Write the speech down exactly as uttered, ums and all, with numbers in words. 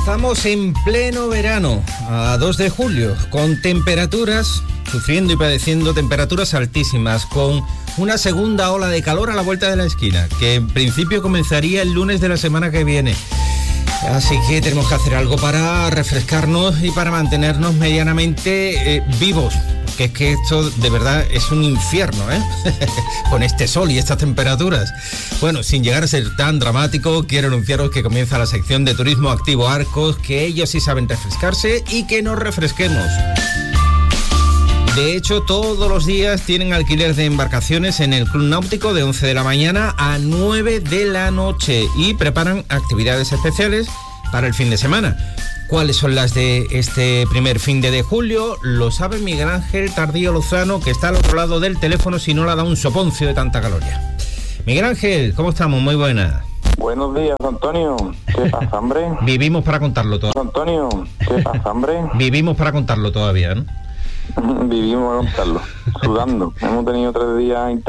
Estamos en pleno verano, a dos de julio, con temperaturas, sufriendo y padeciendo temperaturas altísimas, con una segunda ola de calor a la vuelta de la esquina, que en principio comenzaría el lunes de la semana que viene. Así que tenemos que hacer algo para refrescarnos y para mantenernos medianamente eh, vivos, que es que esto de verdad es un infierno, ¿eh? Con este sol y estas temperaturas. Bueno, sin llegar a ser tan dramático, quiero anunciaros que comienza la sección de Turismo Activo Arcos, que ellos sí saben refrescarse y que nos refresquemos. De hecho, todos los días tienen alquiler de embarcaciones en el Club Náutico de once de la mañana a nueve de la noche y preparan actividades especiales para el fin de semana. ¿Cuáles son las de este primer fin de, de julio? Lo sabe Miguel Ángel Tardío Lozano, que está al otro lado del teléfono, si no le da un soponcio de tanta caloría. Miguel Ángel, ¿cómo estamos? Muy buenas. Buenos días, Antonio. ¿Qué pasa, hombre? Vivimos para contarlo todo. Antonio, ¿qué pasa, hombre? Vivimos para contarlo todavía, ¿no? Vivimos a contarlo, sudando. Hemos tenido tres días